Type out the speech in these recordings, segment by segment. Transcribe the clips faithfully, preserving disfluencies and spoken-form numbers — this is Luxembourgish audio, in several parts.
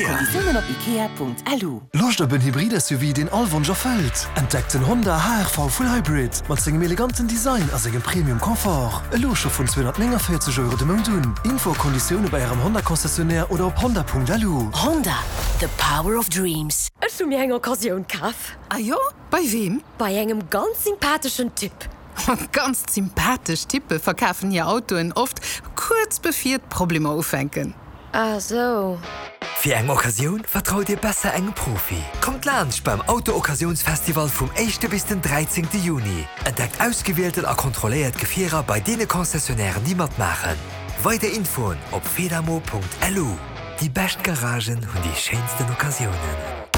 IKEA. Konditionen auf ikea punkt alu. Locht op een hybride S U V den allwunsch erfüllt. Entdeckt den Honda H R V Full Hybrid mat segem eleganten Design as segem Premium Komfort. E Loche vun zweihundertvierzig Euro de Mundun. Infokonditionen bei Ihrem Honda-Konzessionär oder op honda punkt alu. Honda, the power of dreams. Ech du mir eng Occasion kaf? Ah jo? Bei wem? Bei engem ganz sympathischen Tipp. Ganz sympathisch Tippe verkaufen ihr Autoen oft kurz befiert Probleme aufhängen. Ah so. Für eng Occasion vertraut ihr besser eng Profi. Kommt Lunch beim Auto-Occasionsfestival vom ersten bis den dreizehnten Juni. Entdeckt ausgewählte und kontrolliert Gefährer bei denen Konzessionären, die mitmachen. Weitere Infos auf fedamo punkt alu. Die besten Garagen und die schönsten Occasionen.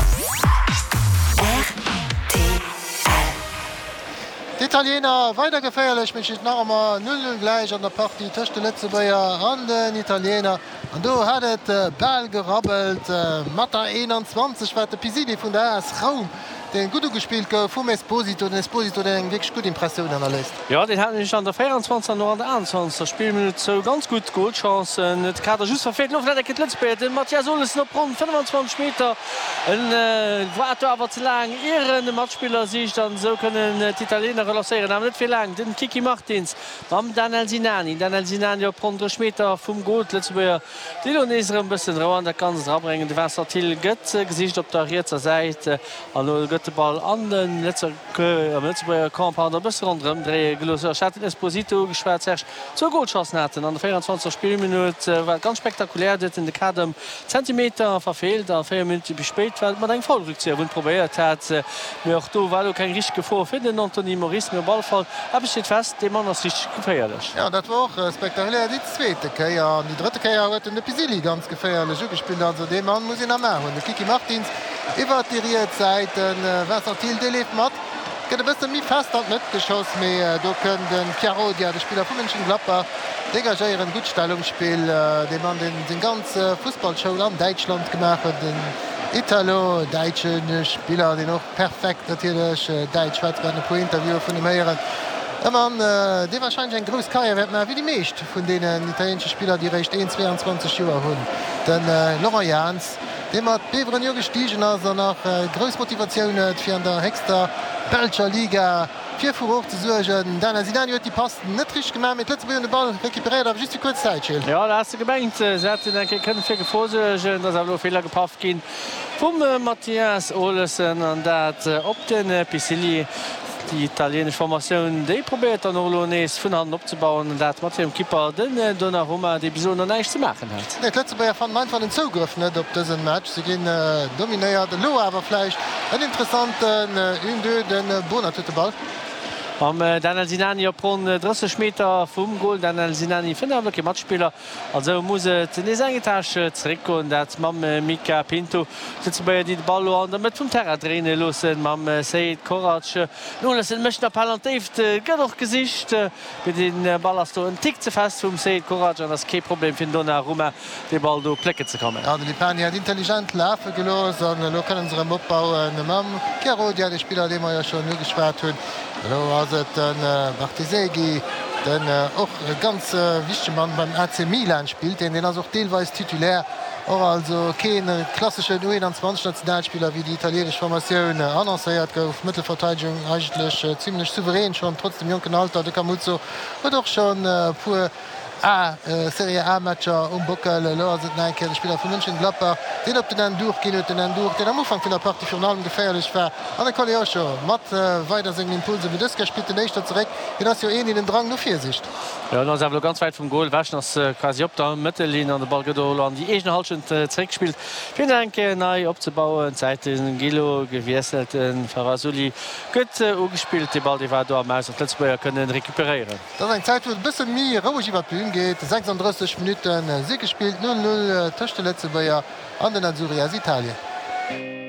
Die Italiener weiter gefährlich mit noch einmal null null gleich an der Partie töchte letzte Bayer an den Italiener und du hattet äh, Ball gerabbelt äh, Matta einundzwanzig war der Pisini von der S Raum den gut gespielt vom Esposito den Esposito den wirklich gut Impressionen an der Liste. Ja, den hat nicht an der vierundzwanzig nur an der einundzwanzig Spielminute so ganz gut Goalchancen. Das hat er just verfehlt. Noch vielleicht letztes den Matthias Oles noch rund fünfundzwanzig Meter. Ein äh, war aber zu lang. Ihren Matchspieler sich dann so können äh, die Italiener relancieren. Aber nicht viel lang. Den Kiki Martins, am Daniel Sinani. Daniel Sinani auf hundert Meter vom Goal. Letztes Mal die Loneser ein bisschen raus. Der kann es abbringen. Der Wasser Till Götze Gesicht auf der rechten Seite. Also de Ball an den letzter Kamp an der bësse rondrem drée gelosser Schatten Esposito geschwert sech zo Goldchancen hatten an der vierundzwanzig Spielminute war ganz spektakulär dit in de Kadem Zentimeter verfehlt an vier Minuten bespéit mat eng Fallrückzieher vun probiert hat mir auch do war kein rich Gevor finden Anthony Maurice mir Ballfall hab ich fest de man ass rich geféierlech. Ja dat war äh, spektakulär die zweite Keier an die dritte Keier huet de Pisili ganz geféierlech gespielt also de man muss hin am hun de Kiki Martins iwwer diriert Seiten Wassertil deleef mat. Gët bist mi fest dat net geschoss méi do kën den Piero Dia de Spieler vu München Glapper degagéieren Gutstellungsspiel de man den den ganze Fußballshow an Deutschland gemacht den Italo Deitschen Spieler die noch perfekt natürlichch Deitsch pro Interview vun de Meieren. Man äh, de wahrscheinlich en gros Kaier wie die meescht vun denen italiensche Spieler die recht zweiundzwanzig Joer hunn. Den äh, Laurent Jans de mat beveren Jo gestiegen ass er nach äh, grous Motivationun fir an der Hexter Belger Liga fir vu hoch ze sugen. Dann Zidane huet die Pasten net trich gemer mit letze de Ball rekuperiert a just kurz Zeit. Ja da hast du gemengt kënnen fir gefosegen, dats a Fehler gepaft gin. Vum äh, Matthias Olesen an dat äh, op den äh, Pisili. Die italienische Formation déi probiert an Orlones vun Hand opbauen, dat mat dem Kipper den äh, Donnarumma de Bison neich ze machen hat. Nee, letze Bayer fan man van den Zugriff net op dëssen Match. Se gin äh, dominéiert de Lo awerfleich en interessanten un äh, den äh, Bonner de Ball. Am äh, Daniel Sinani op rund äh, dreißig Meter vum Goal Daniel Sinani fënnerke Matspieler. Also muss den is engetasche zréckun, dat mam äh, Mika Pinto bei dit Ball an der met vum Terra drene lossen, mam äh, Seid Koratsch. No mëcht der Palantéft äh, gët och Gesicht äh, mit den äh, Ballersto en Tick ze fest vum Seid Koratsch an ass Ke Problem fir Donnarumma de Ball do plecke ze kommen. Ja, die Pani hat intelligent Lafe gelos an lo können ze opbauen Mam Piero Dia de Spieler de man ja schon nu geschwert hunn. Lo ass et den äh, Bartesegi den och äh, ganz äh, wichtige Mann beim A C Milan spielt, den den ass och deelweis titulär or also keen äh, klassische U einundzwanzig Nationalspieler wie die italienische Formatioun äh, annonseiert gouf Mittelverteidigung eigentlich äh, ziemlich souverän schon trotz dem jungen Alter de Camuzzo huet doch schon äh, pur A äh, Serie A-Matscher um Bockel lo enke de Spieler vun München Glapper, Den op den en durchginnet den en durch, den am Ufang vun der Party finalen geféierlich war. An der Kolcho mat äh, weiter segen Impulse wie dëske spielt den Eichter zeré, hin ass jo en in den Drang no Viersicht. Ja, no awer ganz weit vum Goal wächen ass äh, quasi op der Mëttelin an der Balgedol an die egen Halschend äh, zréck spielt. Fin enke nei opzebauen, Zäiten Gilo gewieselten Farasuli gëtt äh, ugespielt, de Ball de war do am Meis an Letzbeier kënnen rekuperieren. Dat eng Zeit bisssen mi Rouch iwwer Bün geht, sechsunddreißig Minuten äh, se gespielt null null äh, Töchte Letzebeier an den Azzurri aus Italien.